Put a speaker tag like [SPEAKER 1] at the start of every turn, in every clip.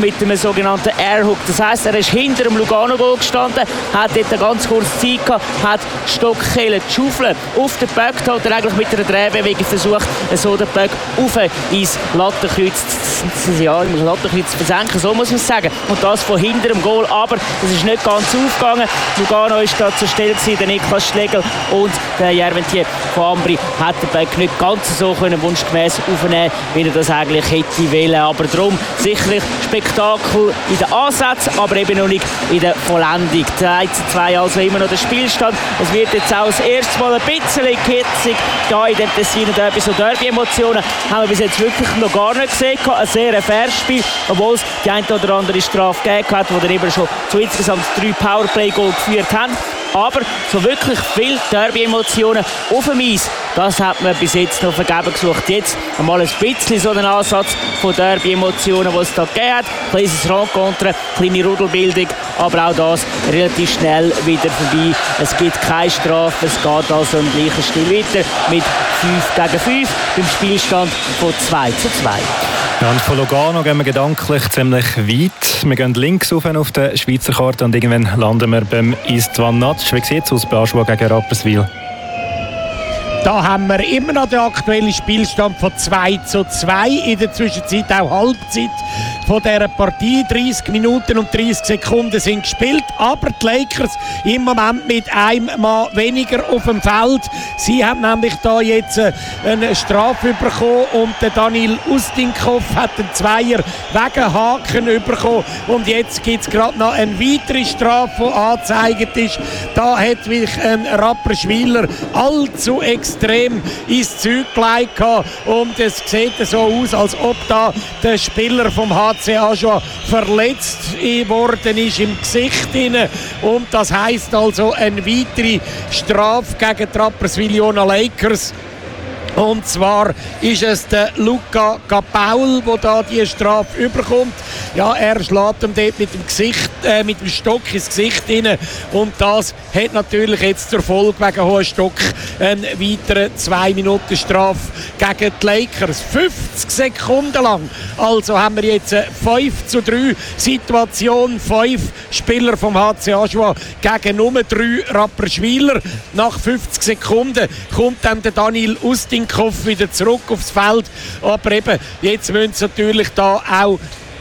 [SPEAKER 1] mit dem sogenannten Airhook. Das heisst, er ist hinter dem Lugano-Goal gestanden, hat dort ganz kurz Zeit gehabt, hat Stockkehlen, die Schaufel auf den Böck, hat er eigentlich mit einer Drehbewegung versucht, so den Böck auf ins Lattenkreuz zu versenken, so muss man sagen. Und das von hinter dem Goal, aber das ist nicht ganz aufgegangen. Lugano ist da zur Stelle gewesen, der Niklas Schlegel und der Jerventier von Ambri hat den Böck nicht ganz so wunschgemäß aufnehmen, wie er das eigentlich hätte wollen. Aber darum sicherlich Spektakel in den Ansätzen, aber eben noch nicht in der Vollendung. 3:2 also immer noch der Spielstand. Es wird jetzt auch das erste Mal ein bisschen hitzig da in dem Tessiner Derby. So Derby-Emotionen haben wir bis jetzt wirklich noch gar nicht gesehen. Ein sehr faires Spiel, obwohl es die eine oder andere Strafe gegeben hat, wo dann eben schon zu insgesamt 3 Powerplay-Goal geführt haben. Aber so wirklich viel Derby-Emotionen auf dem Eis, das hat man bis jetzt noch vergeben gesucht. Jetzt einmal ein bisschen so einen Ansatz von Derby-Emotionen, die es da gegeben hat. Kleines Rencontre, kleine Rudelbildung, aber auch das relativ schnell wieder vorbei. Es gibt keine Strafe, es geht also im gleichen Stil weiter mit 5:5 beim Spielstand von 2:2.
[SPEAKER 2] Ja, und von Lugano gehen wir gedanklich ziemlich weit. Wir gehen links auf der Schweizer Karte und irgendwann landen wir beim Istvan Natsch. Wie sieht es aus bei Aschua gegen Rapperswil?
[SPEAKER 3] Da haben wir immer noch den aktuellen Spielstand von 2:2. In der Zwischenzeit auch Halbzeit von dieser Partie. 30 Minuten und 30 Sekunden sind gespielt. Aber die Lakers im Moment mit einem Mann weniger auf dem Feld. Sie haben nämlich da jetzt eine Strafe bekommen und der Daniil Ustinkov hat einen Zweier wegen Haken bekommen. Und jetzt gibt es gerade noch eine weitere Strafe, die angezeigt ist. Da hat wirklich ein Rapperswiler allzu extrem ins Zeug gelegt und es sieht so aus, als ob da der Spieler vom HC Aschua verletzt worden ist im Gesicht und das heisst also eine weitere Strafe gegen die Rapperswil-Jona Lakers. Und zwar ist es der Luca Capaul, der da die Strafe überkommt. Ja, er schlägt ihm dort mit dem Stock ins Gesicht rein. Und das hat natürlich jetzt zur Folge wegen hohen Stock eine weitere 2 Minuten Strafe gegen die Lakers. 50 Sekunden lang. Also haben wir jetzt eine 5:3 Situation. 5 Spieler vom HC Aschua gegen nur 3 Rapperswiler. Nach 50 Sekunden kommt dann der Daniil Ustinkov wieder zurück aufs Feld. Aber eben, jetzt müssen sie natürlich da auch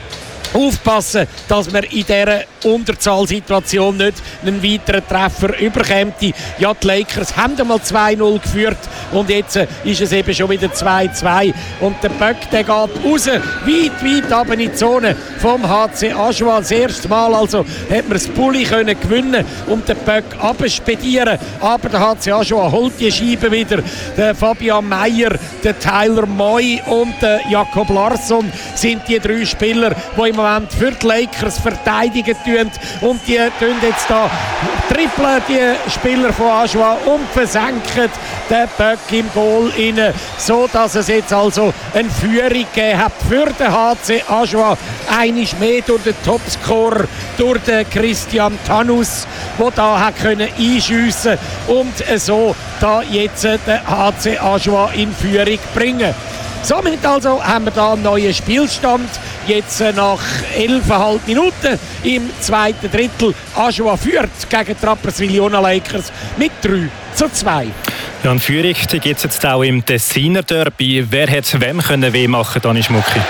[SPEAKER 3] aufpassen, dass man in dieser Unterzahlsituation nicht einen weiteren Treffer überkommt. Ja, die Lakers haben einmal 2:0 geführt und jetzt ist es eben schon wieder 2:2 und der Böck, der geht raus, weit ab in die Zone vom HC Aschua. Das erste Mal also hat man das Pulli können gewinnen und den Böck abspedieren, aber der HC Aschua holt die Scheibe wieder. Der Fabian Meyer, der Tyler Moy und der Jakob Larsson sind die 3 Spieler, die im Moment für die Lakers verteidigen tun. Und die tun jetzt da trippeln die Spieler von Aschua und versenken den Böck im Goal rein, so dass es jetzt also eine Führung gegeben hat für den HC Aschua. Einiges mehr durch den Topscorer, durch den Christian Tannus, der da hat können einschiessen und so da jetzt den HC Aschua in Führung bringen. Somit also haben wir da einen neuen Spielstand. Jetzt nach 11,5 Minuten im zweiten Drittel. Aschua führt gegen die Rapperswil-Jona Lakers mit 3:2.
[SPEAKER 2] Ja, eine Führung gibt es jetzt auch im Tessiner Derby. Wer hätte wem können weh machen, Dani Schmucki?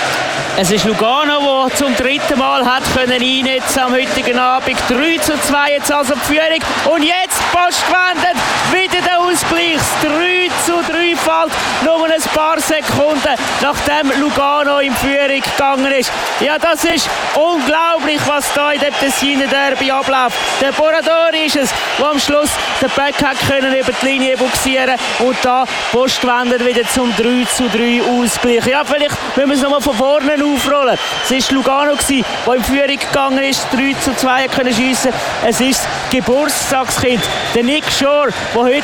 [SPEAKER 1] Es ist Lugano, der zum 3. Mal hat können einnetzen am heutigen Abend. 3:2 jetzt also die Führung. Und jetzt postwendet wieder der Ausgleich. 3:3 fällt nur ein paar Sekunden, nachdem Lugano in Führung gegangen ist. Ja, das ist unglaublich, was da in dem Tessiner Derby abläuft. Der Boradori ist es, der am Schluss den Böck hat können über die Linie buxieren und da postwendet wieder zum 3:3 Ausgleich. Ja, vielleicht müssen wir es nochmal von vorne aufrollen. Es war Lugano, der in Führung gegangen ist, 3:2 können schiessen. Es ist das Geburtstagskind, der Nick Shore, der heute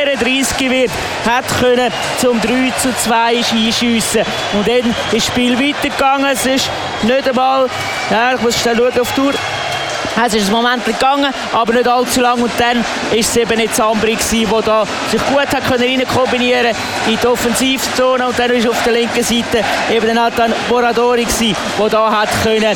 [SPEAKER 1] 34 wird, hat können zum 3:2 einschiessen. Und dann ist das Spiel weitergegangen. Es ist nicht einmal, ja, ich muss schnell schauen auf die Tour. Es ist ein Moment gegangen, aber nicht allzu lang. Und dann ist es eben nicht Zambri gewesen, der da sich gut hat rein kombinieren in die Offensivzone. Und dann ist auf der linken Seite eben Nathan Boradori gewesen, der da hat können